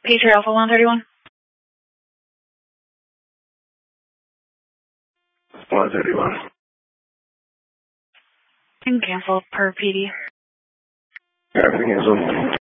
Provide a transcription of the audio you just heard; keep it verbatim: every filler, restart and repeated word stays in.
Patriot Alpha one thirty-one. one thirty-one. And cancel per P D. Everything is on.